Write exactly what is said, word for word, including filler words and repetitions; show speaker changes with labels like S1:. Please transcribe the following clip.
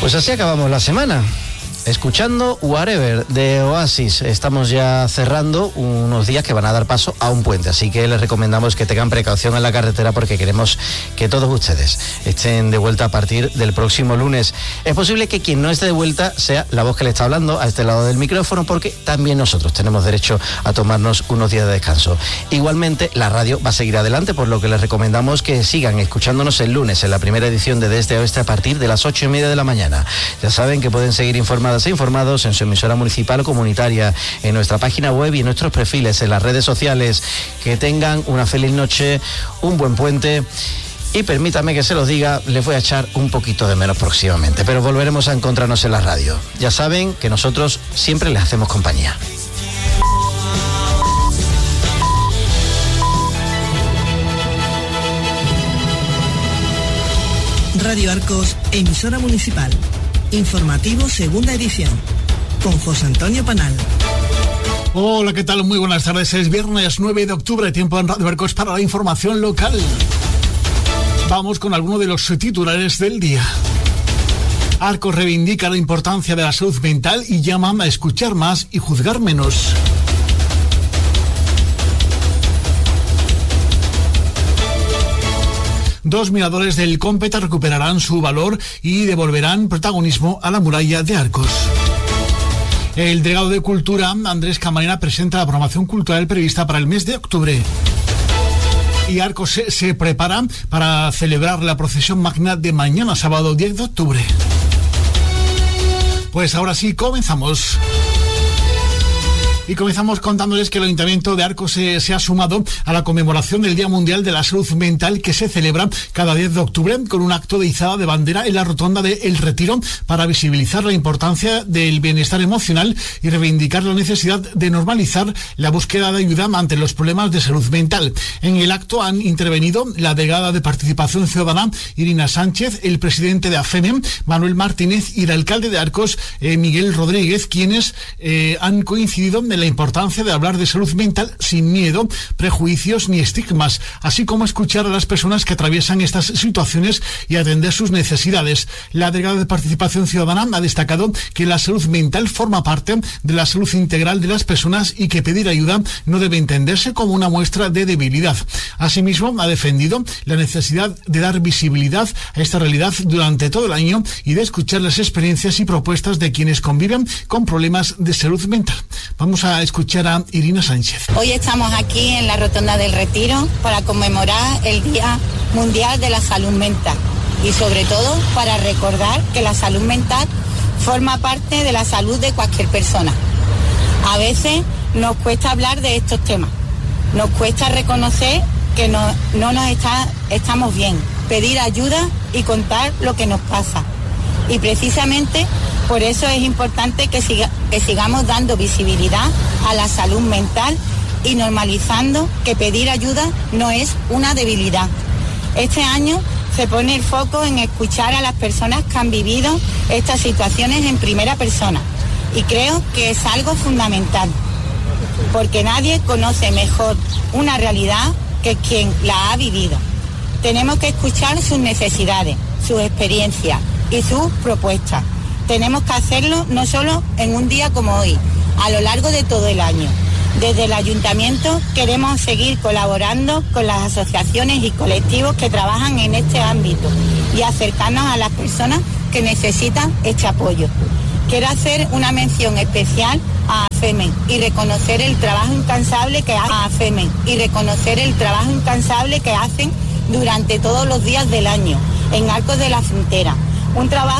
S1: Pues así acabamos la semana. Escuchando Whatever de Oasis. Estamos ya cerrando unos días que van a dar paso a un puente, así que les recomendamos que tengan precaución en la carretera porque queremos que todos ustedes estén de vuelta a partir del próximo lunes. Es posible que quien no esté de vuelta sea la voz que le está hablando a este lado del micrófono, porque también nosotros tenemos derecho a tomarnos unos días de descanso. Igualmente, la radio va a seguir adelante, por lo que les recomendamos que sigan escuchándonos el lunes en la primera edición de Desde Oeste a partir de las ocho y media de la mañana. Ya saben que pueden seguir informados e informados en su emisora municipal o comunitaria, en nuestra página web y en nuestros perfiles en las redes sociales. Que tengan una feliz noche, un buen puente y permítame que se los diga, les voy a echar un poquito de menos próximamente, pero volveremos a encontrarnos en la radio. Ya saben que nosotros siempre les hacemos compañía.
S2: Radio Arcos, emisora municipal. Informativo segunda edición, con José Antonio Panal.
S3: Hola, ¿qué tal? Muy buenas tardes. Es viernes nueve de octubre, tiempo en Radio Arcos para la información local. Vamos con algunos de los titulares del día. Arcos reivindica la importancia de la salud mental y llama a escuchar más y juzgar menos. Dos miradores del Cómpeta recuperarán su valor y devolverán protagonismo a la muralla de Arcos. El delegado de Cultura, Andrés Camarena, presenta la programación cultural prevista para el mes de octubre. Y Arcos se, se prepara para celebrar la procesión magna de mañana, sábado diez de octubre. Pues ahora sí, comenzamos. Y comenzamos contándoles que el Ayuntamiento de Arcos se, se ha sumado a la conmemoración del Día Mundial de la Salud Mental, que se celebra cada diez de octubre con un acto de izada de bandera en la rotonda de El Retiro para visibilizar la importancia del bienestar emocional y reivindicar la necesidad de normalizar la búsqueda de ayuda ante los problemas de salud mental. En el acto han intervenido la delegada de Participación Ciudadana, Irina Sánchez, el presidente de AFEMEM, Manuel Martínez, y el alcalde de Arcos, eh, Miguel Rodríguez, quienes eh, han coincidido en la importancia de hablar de salud mental sin miedo, prejuicios ni estigmas, así como escuchar a las personas que atraviesan estas situaciones y atender sus necesidades. La delegada de Participación Ciudadana ha destacado que la salud mental forma parte de la salud integral de las personas y que pedir ayuda no debe entenderse como una muestra de debilidad. Asimismo, ha defendido la necesidad de dar visibilidad a esta realidad durante todo el año y de escuchar las experiencias y propuestas de quienes conviven con problemas de salud mental. Vamos a a escuchar a Irina Sánchez.
S4: Hoy estamos aquí en la Rotonda del Retiro para conmemorar el Día Mundial de la Salud Mental y sobre todo para recordar que la salud mental forma parte de la salud de cualquier persona. A veces nos cuesta hablar de estos temas, nos cuesta reconocer que no, no nos está, estamos bien, pedir ayuda y contar lo que nos pasa. Y precisamente por eso es importante que, siga, que sigamos dando visibilidad a la salud mental y normalizando que pedir ayuda no es una debilidad. Este año se pone el foco en escuchar a las personas que han vivido estas situaciones en primera persona y creo que es algo fundamental, porque nadie conoce mejor una realidad que quien la ha vivido. Tenemos que escuchar sus necesidades, sus experiencias y sus propuestas. Tenemos que hacerlo no solo en un día como hoy, a lo largo de todo el año. Desde el Ayuntamiento queremos seguir colaborando con las asociaciones y colectivos que trabajan en este ámbito y acercarnos a las personas que necesitan este apoyo. Quiero hacer una mención especial a AFEMEN y reconocer el trabajo incansable que hace AFEMEN y reconocer el trabajo incansable que hacen durante todos los días del año en Arcos de la Frontera. Un trabajo